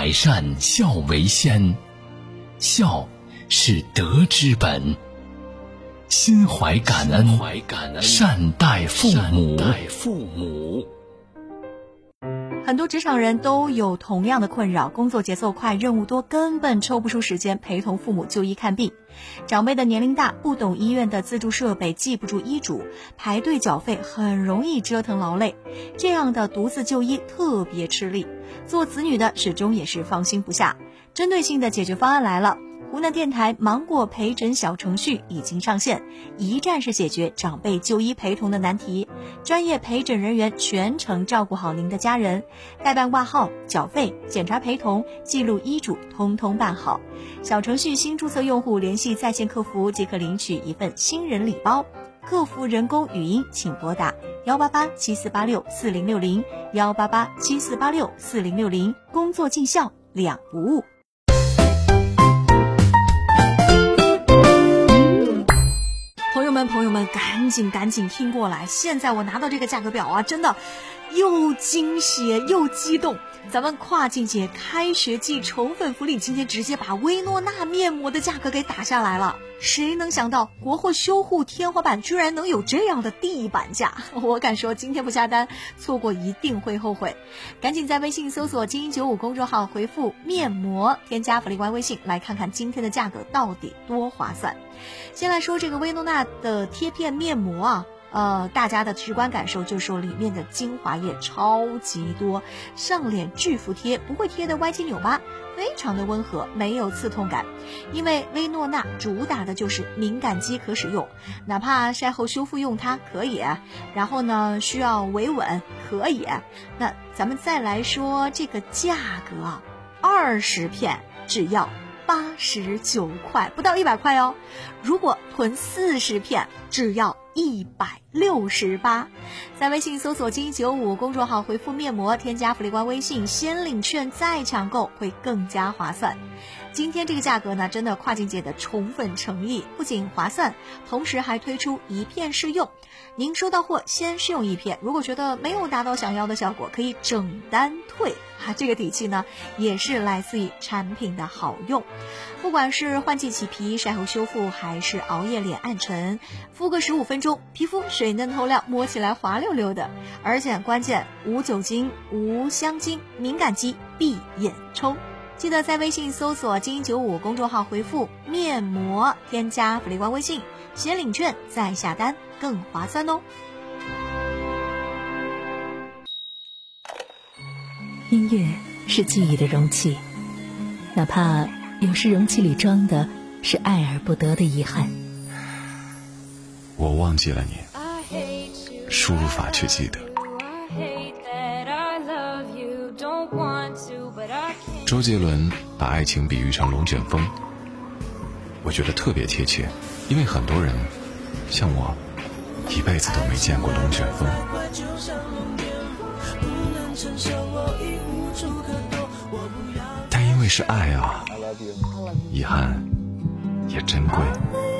百善，孝为先。孝是德之本，心怀感恩，善待父母。 很多职场人都有同样的困扰，工作节奏快，任务多，根本抽不出时间陪同父母就医看病。长辈的年龄大，不懂医院的自助设备，记不住医嘱，排队缴费很容易折腾劳累，这样的独自就医特别吃力。做子女的始终也是放心不下。针对性的解决方案来了，湖南电台芒果陪诊小程序已经上线，一站式解决长辈就医陪同的难题，专业陪诊人员全程照顾好您的家人，代办挂号、缴费、检查陪同、记录医嘱，通通办好。小程序新注册用户联系在线客服即可领取一份新人礼包，客服人工语音请拨打18874864060 18874864060，工作尽孝，两不误。朋友们，赶紧听过来！现在我拿到这个价格表啊，真的又惊喜又激动。咱们跨境节开学季宠粉福利，今天直接把薇诺娜面膜的价格给打下来了。谁能想到国货修护天花板居然能有这样的地板价？我敢说今天不下单，错过一定会后悔。赶紧在微信搜索精英95公众号，回复面膜，添加福利官微信，来看看今天的价格到底多划算。先来说这个薇诺娜的贴片面膜啊，大家的直观感受就是说里面的精华液超级多，上脸巨服帖，不会贴的歪七扭八，非常的温和，没有刺痛感。因为薇诺娜主打的就是敏感肌可使用，哪怕晒后修复用它可以，然后呢需要维稳可以。那咱们再来说这个价格，20片只要89块，不到100块哦。如果囤40片，只要168。在微信搜索精英95公众号，回复面膜，添加福利官微信，先领券再抢购，会更加划算。今天这个价格呢，真的跨境节的宠粉诚意，不仅划算，同时还推出一片试用。您收到货先试用1片，如果觉得没有达到想要的效果，可以整单退。这个底气呢，也是来自于产品的好用。不管是换季起皮、晒后修复，还是熬夜脸暗沉，敷个15分钟，皮肤水嫩透亮，摸起来滑溜溜的。而且关键无酒精、无香精，敏感肌必眼冲。记得在微信搜索精英95公众号，回复面膜，添加福利官微信，先领券再下单，更划算哦。 音乐是记忆的容器，哪怕有时容器里装的是爱而不得的遗憾。 我忘记了你，输入法去记得。周杰伦把爱情比喻成龙卷风，我觉得特别贴切，因为很多人像我一辈子都没见过龙卷风。但因为是爱啊，遗憾也珍贵。